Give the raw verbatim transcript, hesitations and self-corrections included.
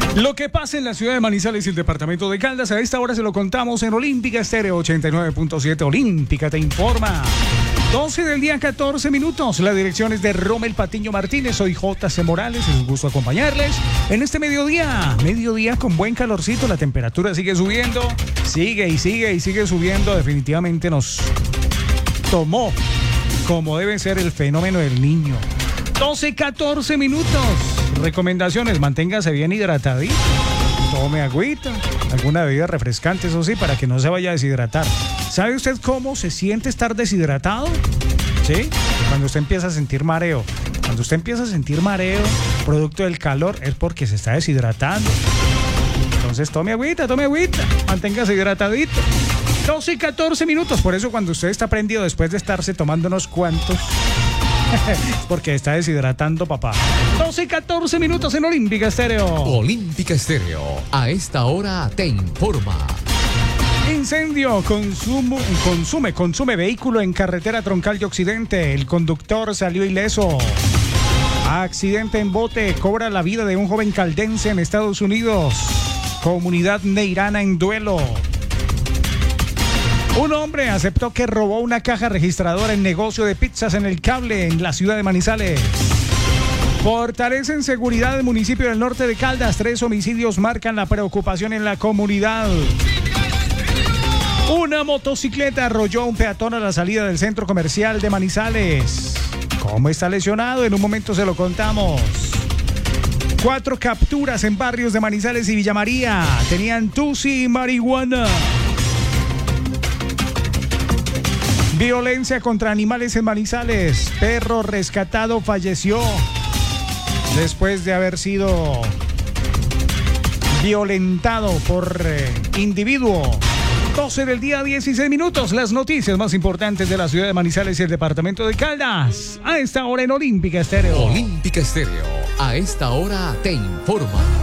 Lo que pasa en la ciudad de Manizales y el departamento de Caldas, a esta hora se lo contamos en Olímpica Estéreo ochenta y nueve punto siete. Olímpica te informa. doce del día, catorce minutos. La dirección es de Rommel Patiño Martínez. Soy J C Morales. Es un gusto acompañarles en este mediodía. Mediodía con buen calorcito. La temperatura sigue subiendo. Sigue y sigue y sigue subiendo. Definitivamente nos tomó como debe ser el fenómeno del niño. doce, catorce minutos. Recomendaciones: manténgase bien hidratadito. Tome agüita, alguna bebida refrescante, eso sí, para que no se vaya a deshidratar. ¿Sabe usted cómo se siente estar deshidratado? ¿Sí? Cuando usted empieza a sentir mareo. Cuando usted empieza a sentir mareo, producto del calor, es porque se está deshidratando. Entonces tome agüita, tome agüita, manténgase hidratadito. doce y catorce minutos, por eso cuando usted está prendido después de estarse tomando unos cuantos, porque está deshidratando, papá. doce y catorce minutos en Olímpica Estéreo. Olímpica Estéreo, a esta hora te informa. Incendio, consumo, consume, consume vehículo en carretera Troncal de Occidente. El conductor salió ileso. Accidente en bote, cobra la vida de un joven caldense en Estados Unidos. Comunidad neirana en duelo. Un hombre aceptó que robó una caja registradora en negocio de pizzas en El Cable, en la ciudad de Manizales. Fortalecen seguridad del municipio del norte de Caldas. Tres homicidios marcan la preocupación en la comunidad. Una motocicleta arrolló a un peatón a la salida del centro comercial de Manizales. ¿Cómo está lesionado? En un momento se lo contamos. Cuatro capturas en barrios de Manizales y Villa María. Tenían tusi y marihuana. Violencia contra animales en Manizales. Perro rescatado falleció después de haber sido violentado por eh, individuo. doce del día, dieciséis minutos. Las noticias más importantes de la ciudad de Manizales y el departamento de Caldas. A esta hora en Olímpica Estéreo. Olímpica Estéreo, a esta hora te informa.